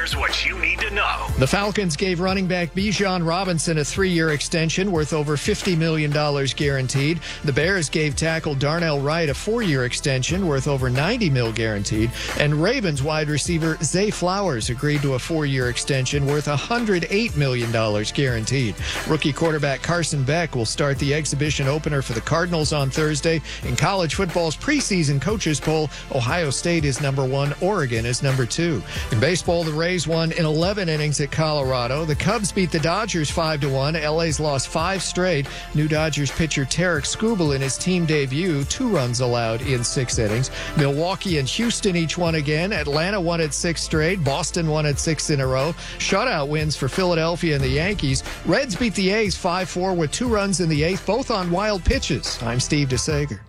Here's what you need to know. The Falcons gave running back Bijan Robinson a 3-year extension worth over $50 million guaranteed. The Bears gave tackle Darnell Wright a 4-year extension worth over $90 million guaranteed. And Ravens wide receiver Zay Flowers agreed to a 4-year extension worth $108 million guaranteed. Rookie quarterback Carson Beck will start the exhibition opener for the Cardinals on Thursday. In college football's preseason coaches poll, Ohio State is number 1, Oregon is number 2. In baseball, the Rays won in 11 innings at Colorado. The Cubs beat the Dodgers 5-1. LA's lost 5 straight. New Dodgers pitcher Tarek Skubal in his team debut, 2 runs allowed in 6 innings. Milwaukee and Houston each won again. Atlanta won at 6 straight. Boston won at 6 in a row. Shutout wins for Philadelphia and the Yankees. Reds beat the A's 5-4 with 2 runs in the 8th, both on wild pitches. I'm Steve DeSager.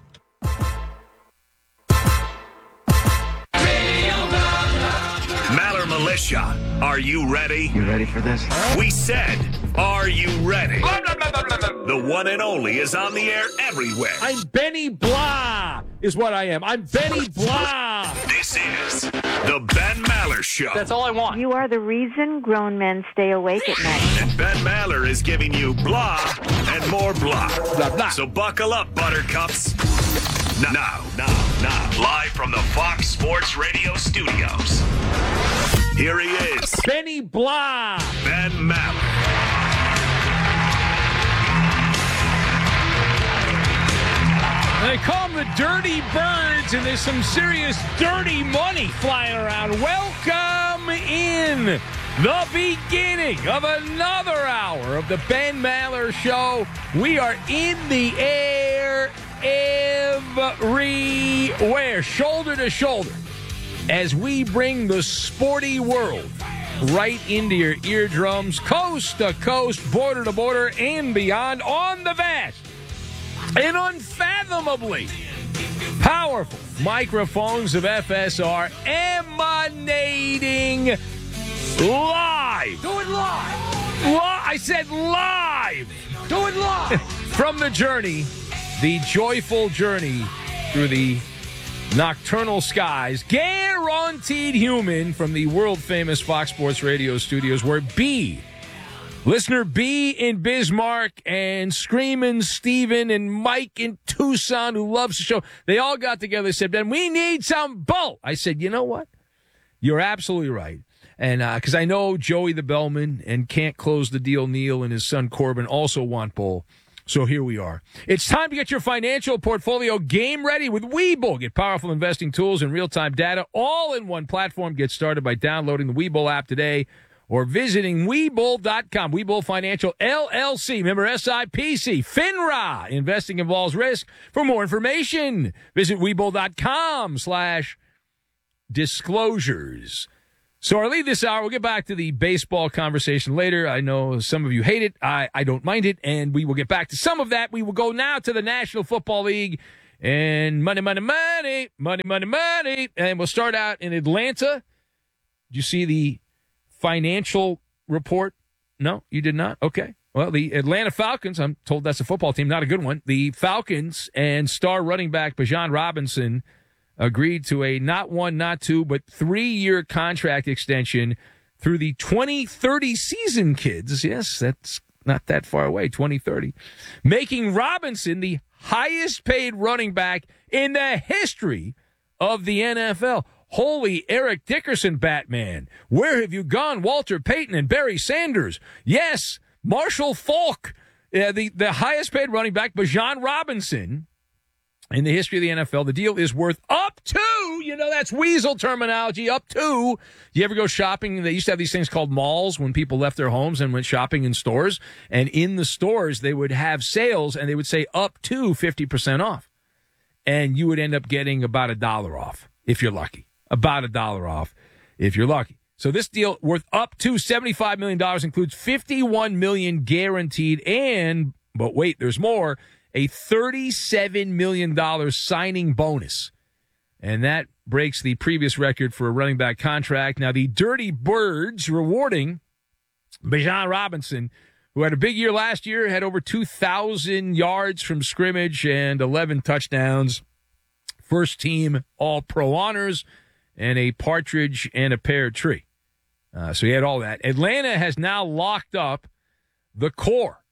Maller Militia, are you ready? You ready for this? We said, are you ready? The one and only is on the air everywhere. I'm Benny Blah, is what I am. I'm Benny Blah. This is the Ben Maller Show. That's all I want. You are the reason grown men stay awake at night. And Ben Maller is giving you blah and more blah. Blah, blah. So buckle up, buttercups. Now, live from the Fox Sports Radio studios. Here he is, Benny Blah. Ben Maller. They call them the Dirty Birds, and there's some serious dirty money flying around. Welcome in the beginning of another hour of the Ben Maller Show. We are in the air everywhere, shoulder to shoulder, as we bring the sporty world right into your eardrums, coast to coast, border to border, and beyond on the vast and unfathomably powerful microphones of FSR emanating live. Do it live. I said live. Do it live. From the journey, the joyful journey through the nocturnal skies, guaranteed human, from the world-famous Fox Sports Radio studios, where Listener B in Bismarck and Screamin' Steven and Mike in Tucson, who loves the show, they all got together and said, Ben, we need some bull. I said, you know what? You're absolutely right. And because I know Joey the Bellman and Can't Close the Deal Neil and his son Corbin also want bull. So here we are. It's time to get your financial portfolio game ready with Webull. Get powerful investing tools and real-time data all in one platform. Get started by downloading the Webull app today or visiting Webull.com. Webull Financial LLC, member SIPC, FINRA. Investing involves risk. For more information, visit Webull.com/disclosures. So our lead this hour, we'll get back to the baseball conversation later. I know some of you hate it. I don't mind it, and we will get back to some of that. We will go now to the National Football League and money. And we'll start out in Atlanta. Did you see the financial report? No, you did not? Okay. Well, the Atlanta Falcons, I'm told that's a football team, not a good one. The Falcons and star running back Bijan Robinson agreed to a not 1, not 2, but 3-year contract extension through the 2030 season, kids. Yes, that's not that far away, 2030. Making Robinson the highest paid running back in the history of the NFL. Holy Eric Dickerson, Batman. Where have you gone, Walter Payton and Barry Sanders? Yes, Marshall Faulk, the highest paid running back, Bijan Robinson, in the history of the NFL. The deal is worth up to, that's weasel terminology, up to. You ever go shopping? They used to have these things called malls when people left their homes and went shopping in stores. And in the stores, they would have sales, and they would say up to 50% off. And you would end up getting about $1 off if you're lucky. About $1 off if you're lucky. So this deal worth up to $75 million includes $51 million guaranteed but wait, there's more, a $37 million signing bonus. And that breaks the previous record for a running back contract. Now, the Dirty Birds rewarding Bijan Robinson, who had a big year last year, had over 2,000 yards from scrimmage and 11 touchdowns. First team All-Pro honors and a partridge and a pear tree. So he had all that. Atlanta has now locked up the core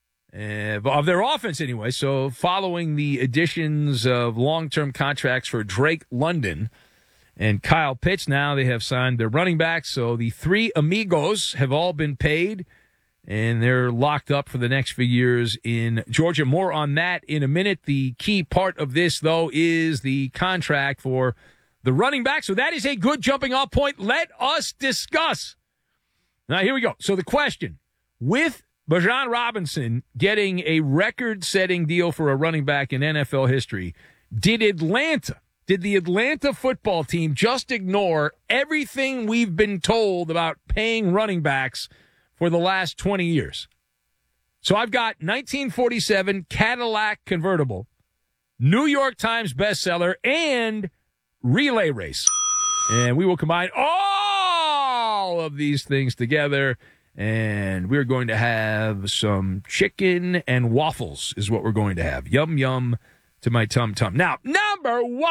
of their offense anyway. So following the additions of long-term contracts for Drake London and Kyle Pitts, now they have signed their running backs. So the three amigos have all been paid, and they're locked up for the next few years in Georgia. More on that in a minute. The key part of this, though, is the contract for the running back. So that is a good jumping off point. Let us discuss. Now, here we go. So the question, with Bijan Robinson getting a record-setting deal for a running back in NFL history, did the Atlanta football team just ignore everything we've been told about paying running backs for the last 20 years? So I've got 1947 Cadillac convertible, New York Times bestseller, and relay race. And we will combine all of these things together, and we're going to have some chicken and waffles is what we're going to have. Yum, yum to my tum-tum. Now, number one.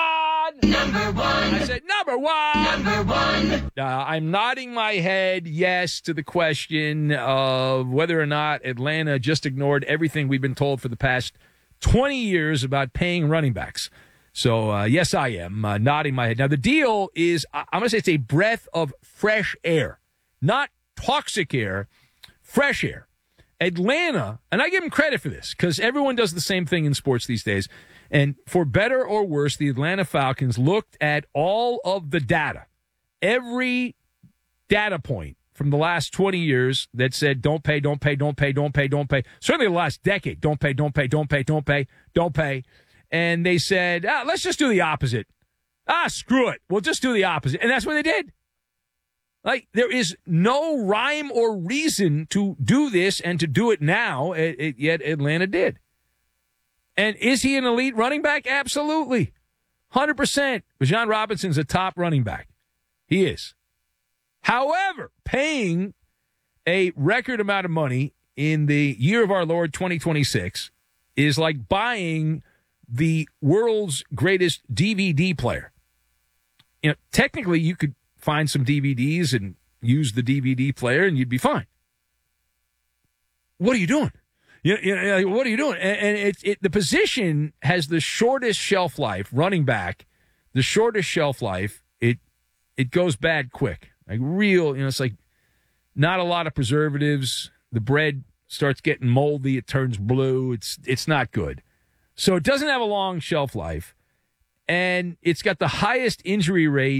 I said number one. I'm nodding my head yes to the question of whether or not Atlanta just ignored everything we've been told for the past 20 years about paying running backs. So, yes, I am nodding my head. Now, the deal is, I'm going to say it's a breath of fresh air, not toxic air, fresh air. Atlanta, and I give them credit for this because everyone does the same thing in sports these days. And for better or worse, the Atlanta Falcons looked at all of the data, every data point from the last 20 years that said don't pay, don't pay, don't pay, don't pay, don't pay. Certainly the last decade, don't pay, don't pay, don't pay, don't pay, don't pay. And they said, let's just do the opposite. Screw it. We'll just do the opposite. And that's what they did. Like, there is no rhyme or reason to do this and to do it now, yet Atlanta did. And is he an elite running back? Absolutely. 100%. Bijan Robinson's a top running back. He is. However, paying a record amount of money in the year of our Lord 2026 is like buying the world's greatest DVD player. You know, technically, you could find some DVDs and use the DVD player and you'd be fine. What are you doing? What are you doing? And the position has the shortest shelf life, running back, the shortest shelf life. It goes bad quick. Like real, it's like not a lot of preservatives. The bread starts getting moldy. It turns blue. It's not good. So it doesn't have a long shelf life. And it's got the highest injury rate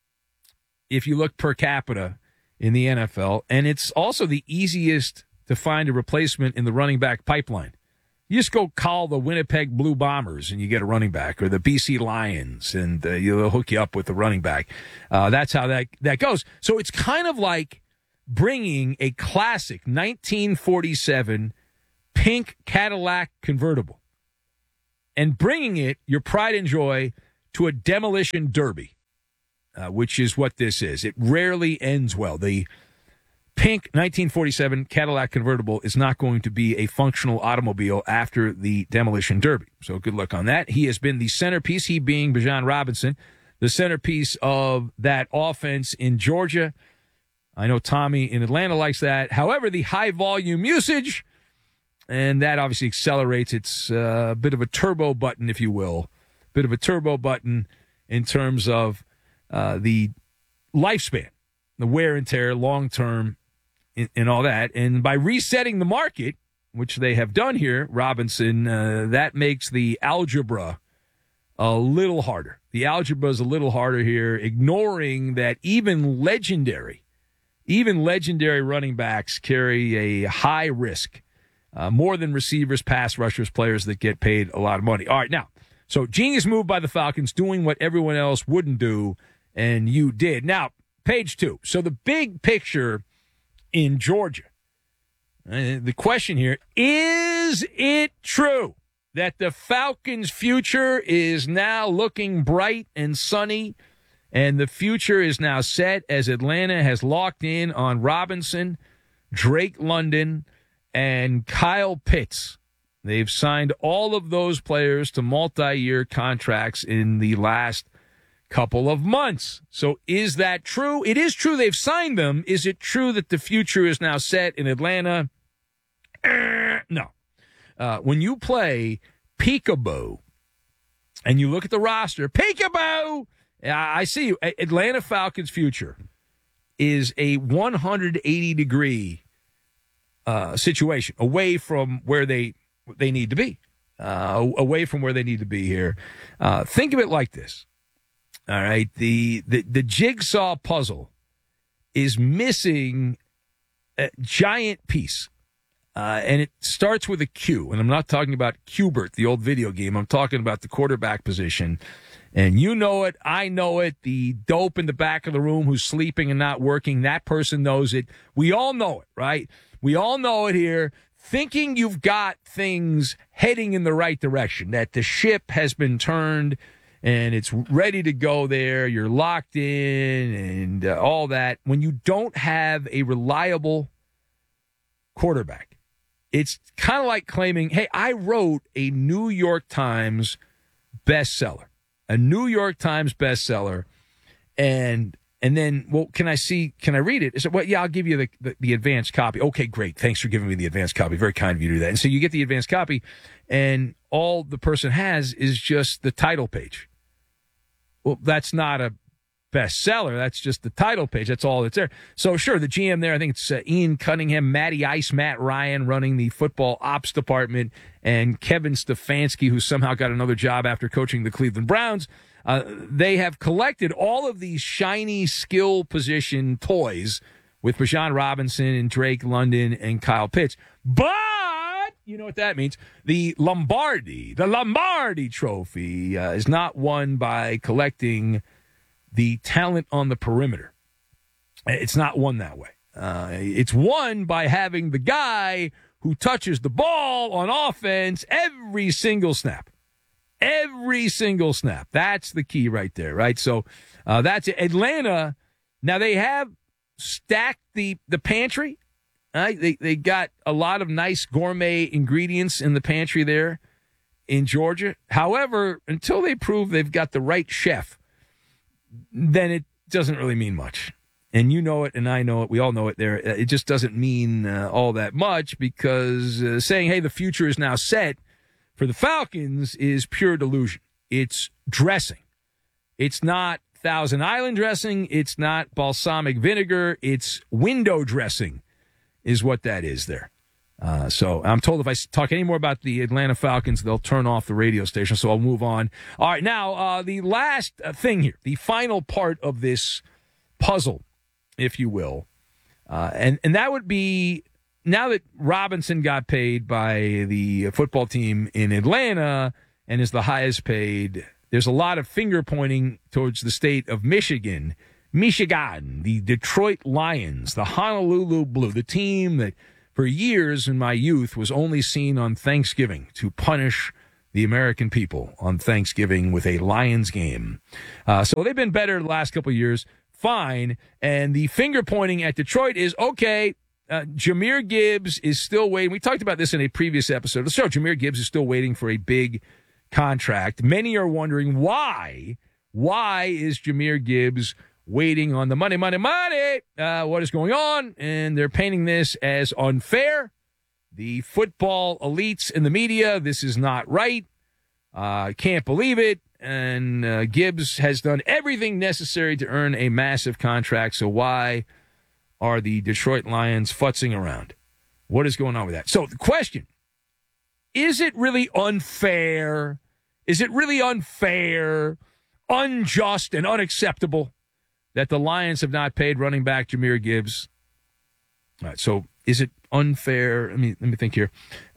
if you look per capita in the NFL. And it's also the easiest to find a replacement in the running back pipeline. You just go call the Winnipeg Blue Bombers and you get a running back, or the BC Lions, and they'll hook you up with the running back. That's how that goes. So it's kind of like bringing a classic 1947 pink Cadillac convertible and bringing it, your pride and joy, to a demolition derby, which is what this is. It rarely ends well. The pink 1947 Cadillac convertible is not going to be a functional automobile after the demolition derby. So good luck on that. He has been the centerpiece, he being Bijan Robinson, the centerpiece of that offense in Georgia. I know Tommy in Atlanta likes that. However, the high volume usage, and that obviously accelerates. It's a bit of a turbo button, if you will. Bit of a turbo button in terms of the lifespan, the wear and tear, long-term, and all that. And by resetting the market, which they have done here, Robinson, that makes the algebra a little harder. The algebra is a little harder here, ignoring that even legendary running backs carry a high risk, more than receivers, pass rushers, players that get paid a lot of money. All right, now, so genius move by the Falcons, doing what everyone else wouldn't do, and you did. Now, page 2. So the big picture in Georgia. The question here, is it true that the Falcons' future is now looking bright and sunny, and the future is now set as Atlanta has locked in on Robinson, Drake London, and Kyle Pitts? They've signed all of those players to multi-year contracts in the last couple of months. So is that true? It is true they've signed them. Is it true that the future is now set in Atlanta? No. When you play peekaboo and you look at the roster, peekaboo, I see you. Atlanta Falcons' future is a 180-degree situation away from where they need to be, away from where they need to be here. Think of it like this. All right, the jigsaw puzzle is missing a giant piece, and it starts with a Q. And I'm not talking about Qbert, the old video game. I'm talking about the quarterback position. And you know it, I know it, the dope in the back of the room who's sleeping and not working, that person knows it. We all know it, right? We all know it here. Thinking you've got things heading in the right direction, that the ship has been turned and it's ready to go there, you're locked in and all that. When you don't have a reliable quarterback, it's kind of like claiming, hey, I wrote a New York Times bestseller. A New York Times bestseller, and then, well, can I read it? I said, well, yeah, I'll give you the advanced copy. Okay, great. Thanks for giving me the advanced copy. Very kind of you to do that. And so you get the advanced copy, and all the person has is just the title page. Well, that's not a bestseller. That's just the title page. That's all that's there. So, sure, the GM there, I think it's Ian Cunningham, Matty Ice, Matt Ryan running the football ops department, and Kevin Stefanski, who somehow got another job after coaching the Cleveland Browns. They have collected all of these shiny skill position toys with Bijan Robinson and Drake London and Kyle Pitts. But you know what that means. The Lombardi trophy is not won by collecting the talent on the perimeter. It's not won that way. It's won by having the guy who touches the ball on offense every single snap. Every single snap. That's the key right there, right? So that's it. Atlanta, now they have stacked the pantry. Right? They got a lot of nice gourmet ingredients in the pantry there in Georgia. However, until they prove they've got the right chef, then it doesn't really mean much. And you know it, and I know it. We all know it there. It just doesn't mean all that much because saying, hey, the future is now set for the Falcons is pure delusion. It's dressing. It's not Thousand Island dressing. It's not balsamic vinegar. It's window dressing is what that is there. So I'm told if I talk any more about the Atlanta Falcons, they'll turn off the radio station, so I'll move on. All right, now the last thing here, the final part of this puzzle, if you will, and that would be now that Robinson got paid by the football team in Atlanta and is the highest paid, there's a lot of finger pointing towards the state of Michigan, the Detroit Lions, the Honolulu Blue, the team that for years in my youth was only seen on Thanksgiving to punish the American people on Thanksgiving with a Lions game. So they've been better the last couple of years. Fine. And the finger pointing at Detroit is, okay, Jahmyr Gibbs is still waiting. We talked about this in a previous episode. So Jahmyr Gibbs is still waiting for a big contract. Many are wondering why. Why is Jahmyr Gibbs waiting on the money? What is going on? And they're painting this as unfair. The football elites in the media, this is not right. Can't believe it. And Gibbs has done everything necessary to earn a massive contract. So why are the Detroit Lions futzing around? What is going on with that? So the question, is it really unfair? Is it really unfair, unjust, and unacceptable that the Lions have not paid running back Jahmyr Gibbs? All right, so is it unfair? Let me think here.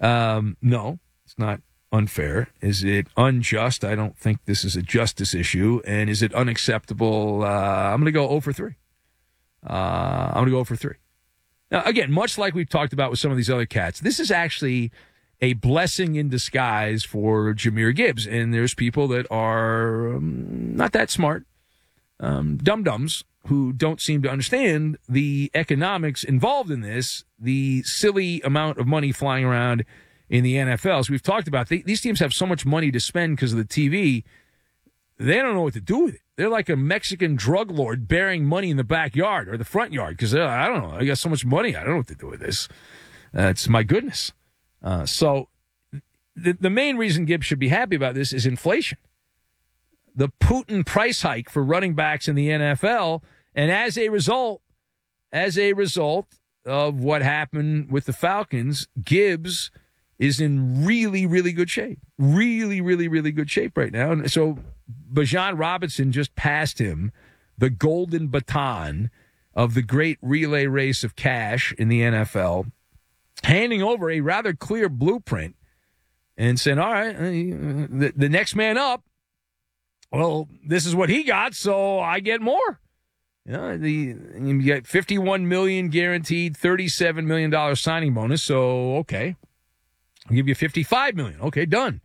No, it's not unfair. Is it unjust? I don't think this is a justice issue. And is it unacceptable? I'm going to go 0 for 3. I'm going to go 0 for 3. Now, again, much like we've talked about with some of these other cats, this is actually a blessing in disguise for Jahmyr Gibbs. And there's people that are not that smart, dum-dums, who don't seem to understand the economics involved in this, the silly amount of money flying around in the NFL. As we've talked about, these teams have so much money to spend because of the TV. they don't know what to do with it. They're like a Mexican drug lord burying money in the backyard or the front yard because I don't know. I got so much money. I don't know what to do with this. It's my goodness. So the main reason Gibbs should be happy about this is inflation. The Putin price hike for running backs in the NFL, and as a result of what happened with the Falcons, Gibbs is in really, really good shape. Really, really, really good shape right now. And so Bijan Robinson just passed him the golden baton of the great relay race of cash in the NFL, handing over a rather clear blueprint and saying, all right, the next man up, well, this is what he got, so I get more. You get $51 million guaranteed, $37 million signing bonus, so okay. I'll give you $55 million. Okay, done.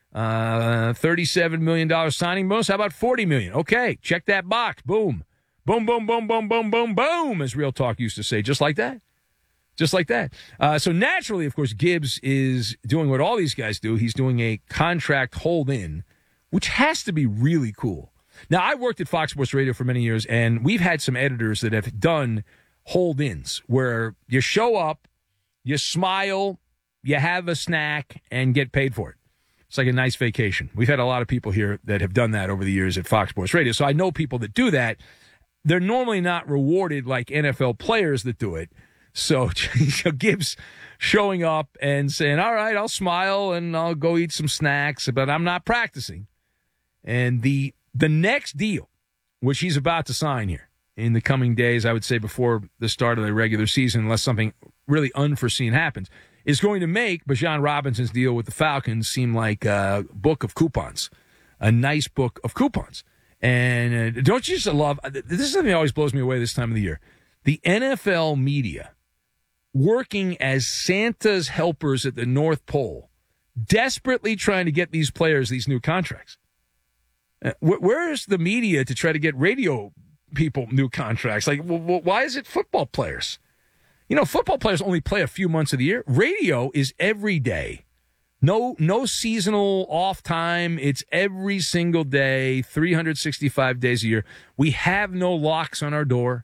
$37 million signing bonus. How about $40 million? Okay, check that box. Boom. Boom, boom, boom, boom, boom, boom, boom, as Real Talk used to say. Just like that. Just like that. So naturally, of course, Gibbs is doing what all these guys do. He's doing a contract hold-in, which has to be really cool. Now, I worked at Fox Sports Radio for many years, and we've had some editors that have done hold-ins where you show up, you smile, you have a snack, and get paid for it. It's like a nice vacation. We've had a lot of people here that have done that over the years at Fox Sports Radio, so I know people that do that. They're normally not rewarded like NFL players that do it. So Gibbs showing up and saying, all right, I'll smile and I'll go eat some snacks, but I'm not practicing. And the next deal, which he's about to sign here in the coming days, I would say before the start of the regular season, unless something really unforeseen happens, is going to make Bijan Robinson's deal with the Falcons seem like a book of coupons, a nice book of coupons. And don't you just love, this is something that always blows me away this time of the year, the NFL media working as Santa's helpers at the North Pole, desperately trying to get these players these new contracts. Where's the media to try to get radio people new contracts? Like, why is it football players? You know, football players only play a few months of the year. Radio is every day. No seasonal off time. It's every single day, 365 days a year. We have no locks on our door.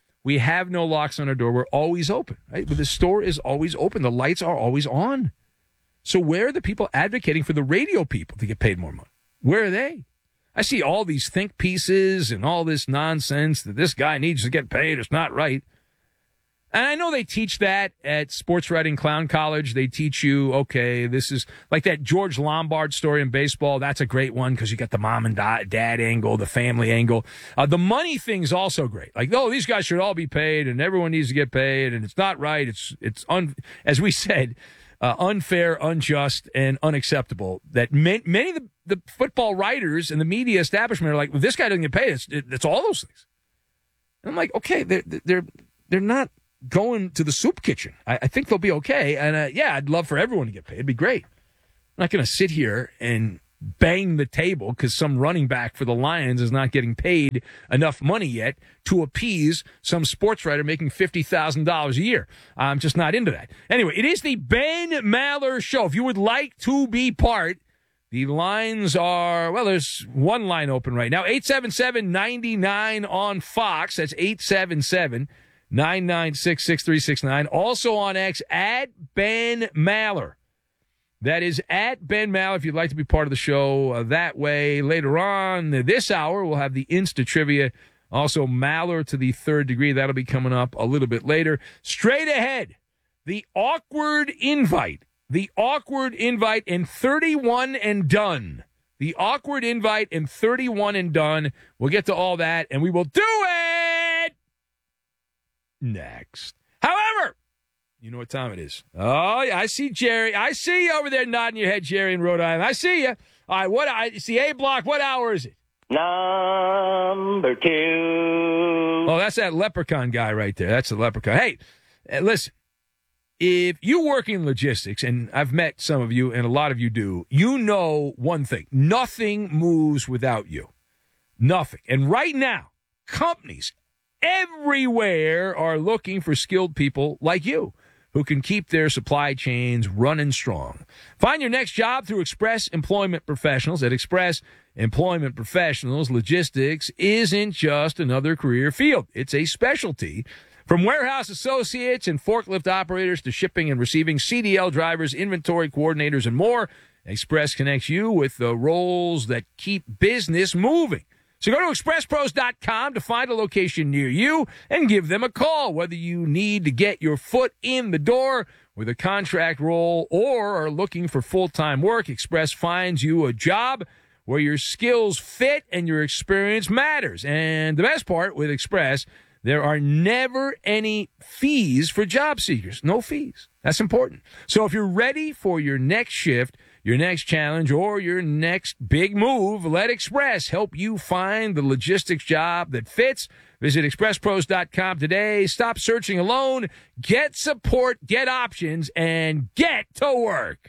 We're always open, right? But the store is always open. The lights are always on. So where are the people advocating for the radio people to get paid more money? Where are they? I see all these think pieces and all this nonsense that this guy needs to get paid. It's not right. And I know they teach that at Sports Writing Clown College. They teach you, okay, this is like that George Lombard story in baseball. That's a great one because you got the mom and dad angle, the family angle. The money thing's also great. Like, oh, these guys should all be paid and everyone needs to get paid and it's not right. As we said, unfair, unjust, and unacceptable. That many of the football writers and the media establishment are like, well, this guy doesn't get paid. It's all those things. And I'm like, okay, they're not going to the soup kitchen. I think they'll be okay. And I'd love for everyone to get paid. It'd be great. I'm not going to sit here and bang the table because some running back for the Lions is not getting paid enough money yet to appease some sports writer making $50,000 a year. I'm just not into that. Anyway, it is the Ben Maller Show. If you would like to be part, the lines are, well, there's one line open right now. 877-99 on Fox. That's 877-996-6369. Also on X, at Ben Maller. That is at Ben Maller if you'd like to be part of the show that way. Later on this hour, we'll have the Insta Trivia. Also, Maller to the third degree. That'll be coming up a little bit later. Straight ahead, the awkward invite. The awkward invite and 31 and done. The awkward invite and 31 and done. We'll get to all that, and we will do it next. However, you know what time it is. Oh, yeah, I see Jerry. I see you over there nodding your head, Jerry, in Rhode Island. I see you. All right, it's the A block. What hour is it? Number 2. Oh, that's that leprechaun guy right there. That's the leprechaun. Hey, listen. If you work in logistics, and I've met some of you, and a lot of you do, you know one thing. Nothing moves without you. Nothing. And right now, companies everywhere are looking for skilled people like you who can keep their supply chains running strong. Find your next job through Express Employment Professionals. At Express, employment professionals, logistics isn't just another career field. It's a specialty. From warehouse associates and forklift operators to shipping and receiving, CDL drivers, inventory coordinators, and more, Express connects you with the roles that keep business moving. So go to expresspros.com to find a location near you and give them a call, whether you need to get your foot in the door with a contract role or are looking for full-time work. Express finds you a job where your skills fit and your experience matters. And the best part with Express, there are never any fees for job seekers. No fees. That's important. So if you're ready for your next shift, your next challenge, or your next big move, let Express help you find the logistics job that fits. Visit expresspros.com today. Stop searching alone. Get support, get options, and get to work.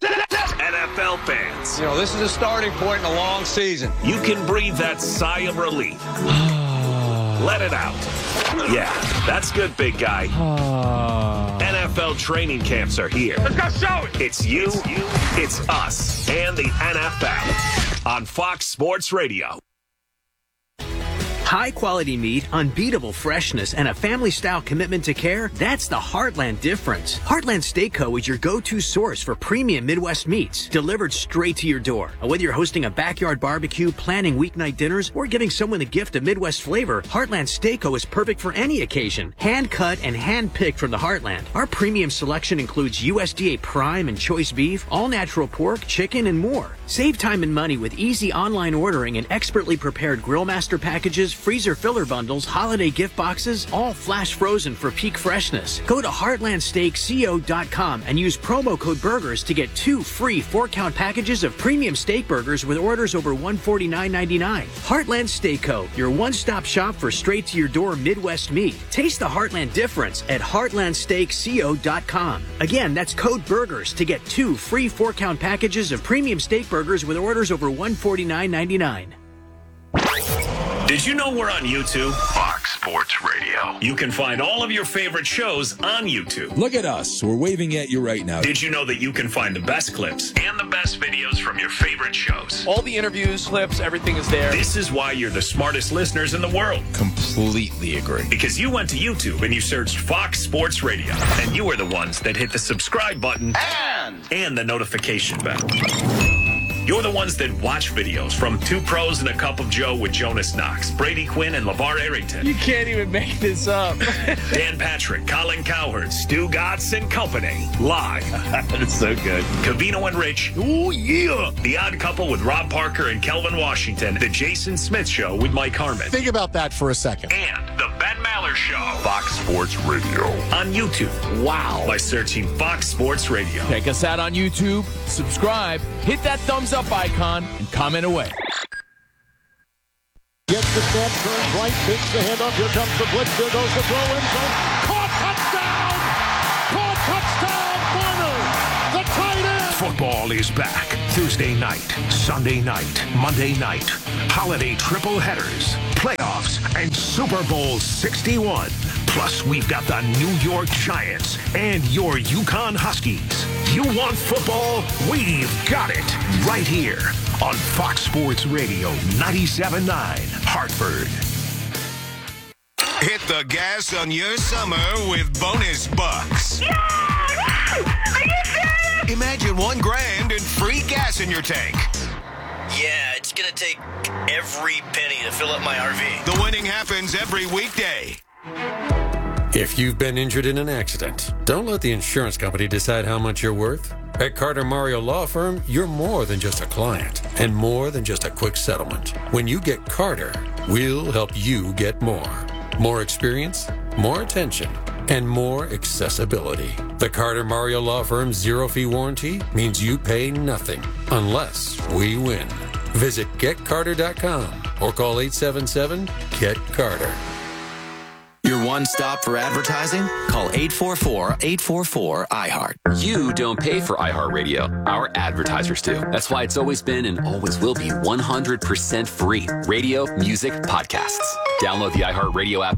NFL fans, You know, this is a starting point in a long season. you can breathe that sigh of relief. Let it out. Yeah, that's good, big guy. NFL training camps are here. Let's go show it. It's you, it's us, and the NFL on Fox Sports Radio. High-quality meat, unbeatable freshness, and a family-style commitment to care, that's the Heartland difference. Heartland Steak Co. is your go-to source for premium Midwest meats, delivered straight to your door. Whether you're hosting a backyard barbecue, planning weeknight dinners, or giving someone a gift of Midwest flavor, Heartland Steak Co. is perfect for any occasion. Hand-cut and hand-picked from the Heartland. Our premium selection includes USDA prime and choice beef, all-natural pork, chicken, and more. Save time and money with easy online ordering and expertly prepared Grillmaster packages, freezer filler bundles, holiday gift boxes, all flash frozen for peak freshness. Go to heartlandsteakco.com and use promo code BURGERS to get 2 free 4-count packages of premium steak burgers with orders over $149.99. Heartland Steak Co., your one-stop shop for straight-to-your-door Midwest meat. Taste the Heartland difference at heartlandsteakco.com. Again, that's code BURGERS to get 2 free 4-count packages of premium steak burgers with orders over $149.99. Did you know we're on YouTube? Fox Sports Radio. You can find all of your favorite shows on YouTube. Look at us. We're waving at you right now. Did you know that you can find the best clips and the best videos from your favorite shows? All the interviews, clips, everything is there. This is why you're the smartest listeners in the world. Completely agree. Because you went to YouTube and you searched Fox Sports Radio. And you were the ones that hit the subscribe button and the notification bell. You're the ones that watch videos from Two Pros and a Cup of Joe with Jonas Knox, Brady Quinn, and LeVar Arrington. You can't even make this up. Dan Patrick, Colin Cowherd, Stu Gatz, and company. Live. That's so good. Cavino and Rich. Oh, yeah. The Odd Couple with Rob Parker and Kelvin Washington. The Jason Smith Show with Mike Harmon. Think about that for a second. And the Ben Maller Show. Fox Sports Radio. On YouTube. Wow. By searching Fox Sports Radio. Check us out on YouTube, subscribe, hit that thumbs up icon, and comment away. Gets the snap, turns right, takes the handoff. Here comes the blitz. There goes the throw in zone. Caught touchdown! Caught touchdown! Warner, the tight end. Football is back. Thursday night, Sunday night, Monday night. Holiday triple headers, playoffs, and Super Bowl 61. Plus, we've got the New York Giants and your Yukon Huskies. You want football? We've got it right here on Fox Sports Radio 97.9 Hartford. Hit the gas on your summer with bonus bucks. Are you serious? Imagine $1,000 and free gas in your tank. Yeah, it's gonna take every penny to fill up my RV. The winning happens every weekday. If you've been injured in an accident, don't let the insurance company decide how much you're worth. At Carter Mario Law Firm, you're more than just a client and more than just a quick settlement. When you get Carter, we'll help you get more. More experience, more attention, and more accessibility. The Carter Mario Law Firm's zero-fee warranty means you pay nothing unless we win. Visit GetCarter.com or call 877-GET-CARTER. Your one stop for advertising? Call 844-844-iHeart. You don't pay for iHeartRadio. Our advertisers do. That's why it's always been and always will be 100% free. Radio, music, podcasts. Download the iHeartRadio app now.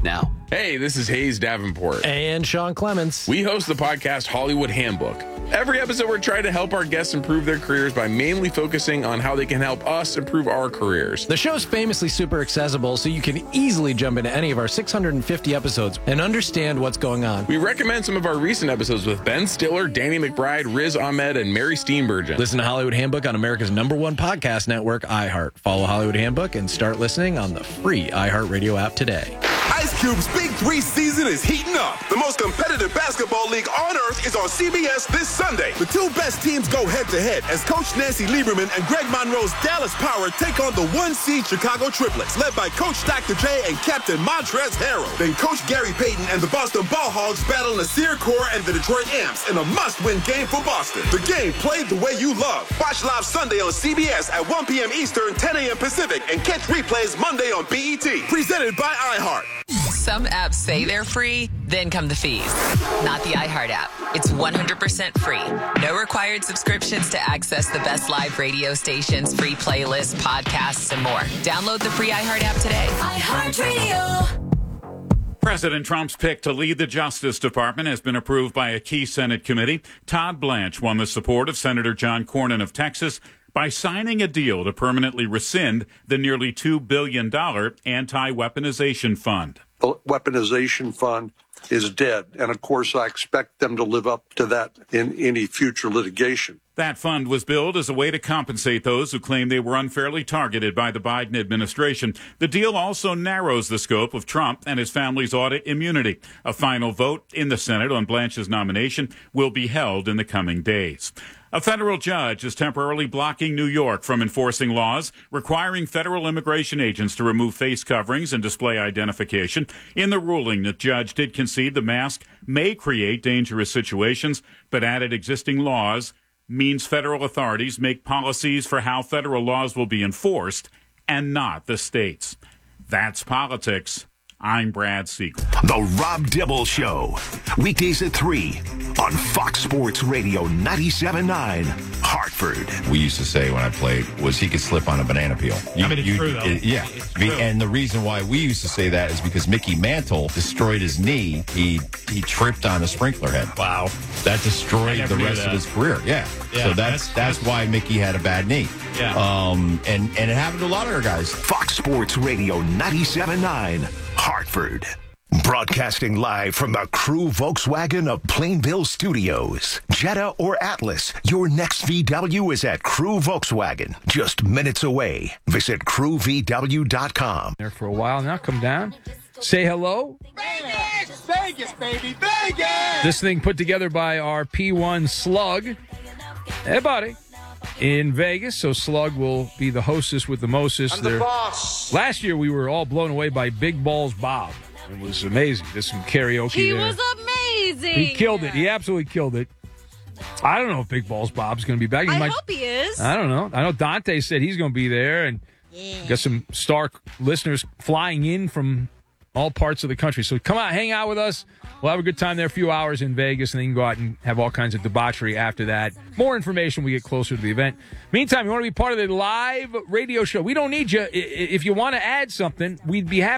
Hey, this is Hayes Davenport. And Sean Clements. We host the podcast Hollywood Handbook. Every episode, we're trying to help our guests improve their careers by mainly focusing on how they can help us improve our careers. The show's famously super accessible, so you can easily jump into any of our 650 episodes and understand what's going on. We recommend some of our recent episodes with Ben Stiller, Danny McBride, Riz Ahmed, and Mary Steenburgen. Listen to Hollywood Handbook on America's #1 podcast network, iHeart. Follow Hollywood Handbook and start listening on the free iHeartRadio app today. Ice Cube's Big 3 season is heating up. The most competitive basketball league on earth is on CBS this Sunday. The two best teams go head-to-head as Coach Nancy Lieberman and Greg Monroe's Dallas Power take on the 1-seed Chicago Triplets, led by Coach Dr. J and Captain Montrezl Harrell. Then Coach Gary Payton and the Boston Ball Hogs battle Nasir Kaur and the Detroit Amps in a must-win game for Boston. The game played the way you love. Watch live Sunday on CBS at 1 p.m. Eastern, 10 a.m. Pacific, and catch replays Monday on BET. Presented by iHeart. Some apps say they're free, then come the fees. Not the iHeart app. It's 100% free. No required subscriptions to access the best live radio stations, free playlists, podcasts, and more. Download the free iHeart app today. iHeartRadio. President Trump's pick to lead the Justice Department has been approved by a key Senate committee. Todd Blanche won the support of Senator John Cornyn of Texas by signing a deal to permanently rescind the nearly $2 billion anti-weaponization fund. The weaponization fund is dead, and of course I expect them to live up to that in any future litigation. That fund was billed as a way to compensate those who claim they were unfairly targeted by the Biden administration. The deal also narrows the scope of Trump and his family's audit immunity. A final vote in the Senate on Blanche's nomination will be held in the coming days. A federal judge is temporarily blocking New York from enforcing laws requiring federal immigration agents to remove face coverings and display identification. In the ruling, the judge did concede the mask may create dangerous situations, but added existing laws means federal authorities make policies for how federal laws will be enforced and not the states. That's politics. I'm Brad Siegel. The Rob Dibble Show. Weekdays at 3 on Fox Sports Radio 97.9, Hartford. We used to say when I played was he could slip on a banana peel. It's true, though. Yeah. It's true. And the reason why we used to say that is because Mickey Mantle destroyed his knee. He tripped on a sprinkler head. Wow. That destroyed the rest of his career. Yeah. So that's why Mickey had a bad knee. Yeah. And it happened to a lot of our guys. Fox Sports Radio 97.9, Hartford. Broadcasting live from the Crew Volkswagen of Plainville Studios. Jetta or Atlas, your next VW is at Crew Volkswagen. Just minutes away. Visit crewvw.com. There for a while now. Come down. Say hello. Vegas! Vegas, baby! Vegas! This thing put together by our P1 Slug. Hey, buddy. In Vegas, so Slug will be the hostess with the mostest. I'm the boss. Last year, we were all blown away by Big Balls Bob. It was amazing. There's some karaoke He there. was amazing. He killed it. He absolutely killed it. I don't know if Big Balls Bob's going to be back. I hope he is. I don't know. I know Dante said he's going to be there, and got some star listeners flying in from all parts of the country. So come out, hang out with us. We'll have a good time there, a few hours in Vegas, and then you can go out and have all kinds of debauchery after that. More information when we get closer to the event. Meantime, you want to be part of the live radio show. We don't need you. If you want to add something, we'd be happy.